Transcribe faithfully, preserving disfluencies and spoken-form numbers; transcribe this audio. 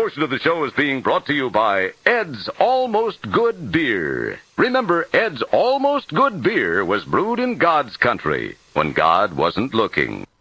portion of the show is being brought to you by Ed's Almost Good Beer. Remember, Ed's Almost Good Beer was brewed in God's country when God wasn't looking.